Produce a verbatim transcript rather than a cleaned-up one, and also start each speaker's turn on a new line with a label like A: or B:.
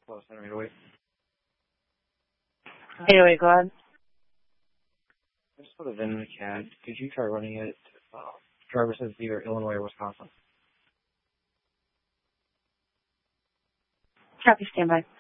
A: Close center, eight oh eight.
B: eight oh eight, go ahead.
A: I just put a V I N in the C A D. Could you try running it? Uh, driver says either Illinois or Wisconsin.
B: Copy, standby.